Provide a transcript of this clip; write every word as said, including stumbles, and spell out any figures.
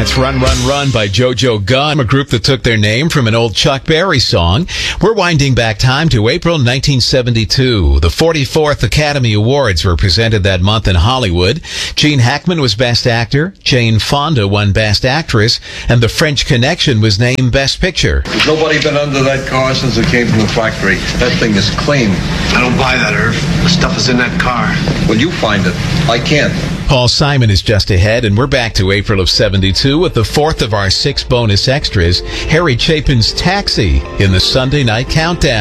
That's Run, Run, Run by JoJo Gunn, a group that took their name from an old Chuck Berry song. We're winding back time to April nineteen seventy-two. The forty-fourth Academy Awards were presented that month in Hollywood. Gene Hackman was Best Actor, Jane Fonda won Best Actress, and The French Connection was named Best Picture. There's nobody been under that car since it came from the factory. That thing is clean. I don't buy that, Irv. The stuff is in that car. Well, you find it. I can't. Paul Simon is just ahead, and we're back to April of seventy-two with the fourth of our six bonus extras, Harry Chapin's Taxi, in the Sunday Night Countdown.